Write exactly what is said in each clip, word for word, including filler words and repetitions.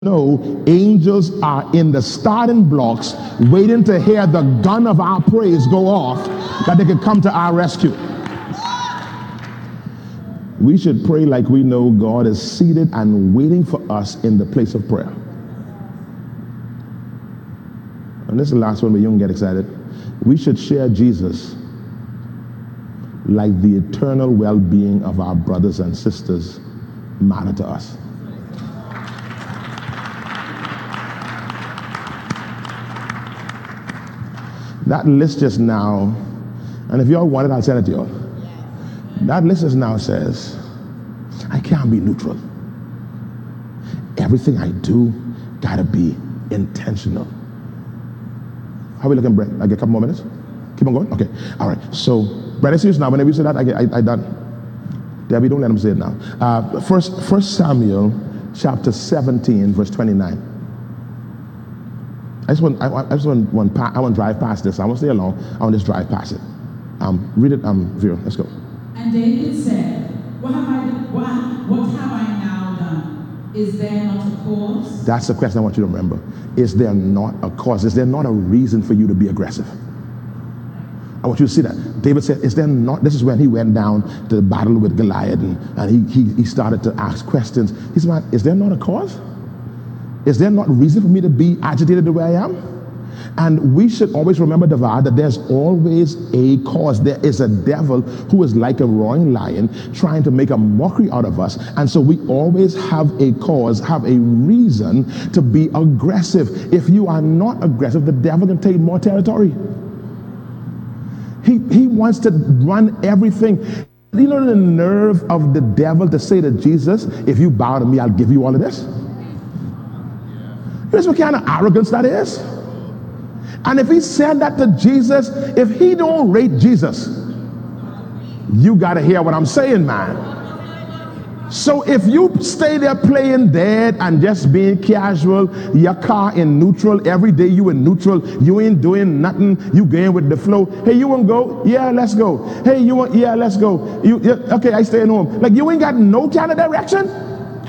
know angels are in the starting blocks waiting to hear the gun of our praise go off that they can come to our rescue. We should pray like we know God is seated and waiting for us in the place of prayer. And this is the last one where you don't get excited. We should share Jesus like the eternal well-being of our brothers and sisters matter to us. That list just now, and if y'all want it, I'll send it to y'all. That list just now says, I can't be neutral. Everything I do gotta be intentional. How are we looking, Brett? I get a couple more minutes? Keep on going? Okay. All right. So, Brett, it's serious now. Whenever you say that, I, get, I, I done. Debbie, don't let him say it now. Uh, first, First Samuel chapter seventeen, verse twenty-nine. I just want, I, I just want, want, I want to drive past this. I won't stay along. I want to just drive past it. Um, read it, um, Vera. Let's go. And David said, what have I, what, what have I now done? Is there not a cause? That's the question I want you to remember. Is there not a cause? Is there not a reason for you to be aggressive? I want you to see that. David said, is there not, this is when he went down to the battle with Goliath and, and he, he, he started to ask questions. He said, is there not a cause? Is there not reason for me to be agitated the way I am? And we should always remember, Devar, that there's always a cause. There is a devil who is like a roaring lion trying to make a mockery out of us. And so we always have a cause, have a reason to be aggressive. If you are not aggressive, the devil can take more territory. He, he wants to run everything. You know the nerve of the devil to say to Jesus, if you bow to me, I'll give you all of this? That's what kind of arrogance that is. And if he said that to Jesus, if he don't rate Jesus, you got to hear what I'm saying, man. So if you stay there playing dead and just being casual, your car in neutral, every day you in neutral, you ain't doing nothing, you going with the flow. Hey, you want to go? Yeah, let's go. Hey, you want? Yeah, let's go. You, yeah, okay, I stay at home. Like you ain't got no kind of direction.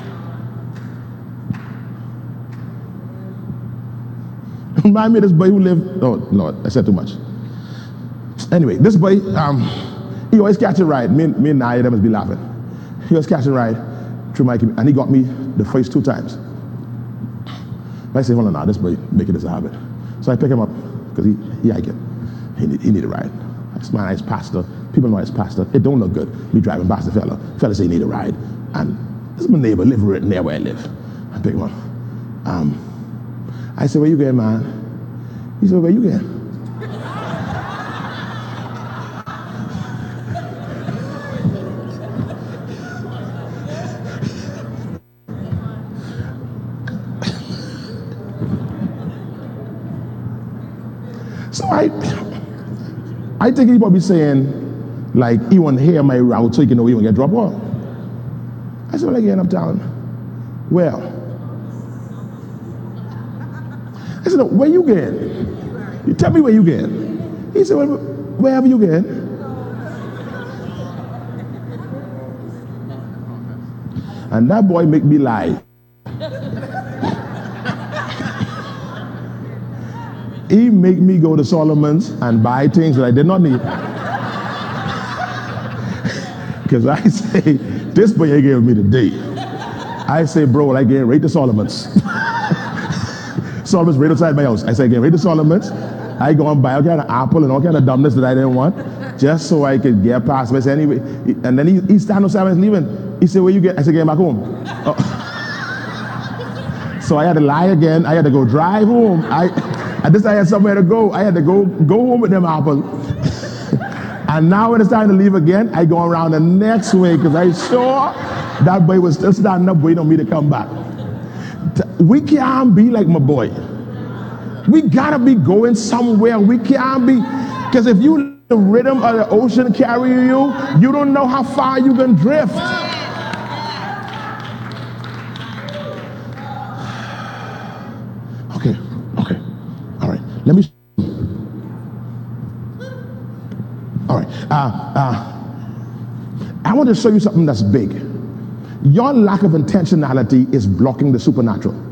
Remind me of this boy who lived, oh Lord, I said too much. Anyway, this boy, um, he always catch a ride. Me, me and Naya, they must be laughing. He was catching a ride through my, and he got me the first two times. I say, hold on now, this boy making this a habit. So I pick him up, because he, he like it. He need, he need a ride. I smile, it's pastor. People know it's pastor. It don't look good, me driving past the fella. Fella say he need a ride. And this is my neighbor, live right near where I live. I pick him up. Um, I said, where you going, man? He said, where you going? So I, I think he probably saying, like, he want to hear my route so he can know he won't get dropped off. I said, well, I get uptown. Well, I said, no, where you going? You tell me where you going. He said, well, wherever you going. And that boy make me lie. He make me go to Solomon's and buy things that I did not need. Because I say, this boy ain't gave me the date. I say, bro, I get right to Solomon's. Solomon's right outside my house. I say, get ready to Solomon's. I go and buy all kind of apple and all kind of dumbness that I didn't want, just so I could get past. But anyway, and then he, he stand outside and he's leaving. He said, where you get? I said, get back home. Oh. So I had to lie again. I had to go drive home. I, at this I had somewhere to go. I had to go go home with them apples. And now when it's time to leave again, I go around the next way because I saw that boy was still standing up waiting on me to come back. We can't be like my boy. We gotta be going somewhere. We can't be, because if you let the rhythm of the ocean carry you, you don't know how far you can drift. Okay, okay, all right. Let me. All right. Uh, uh, I want to show you something that's big. Your lack of intentionality is blocking the supernatural.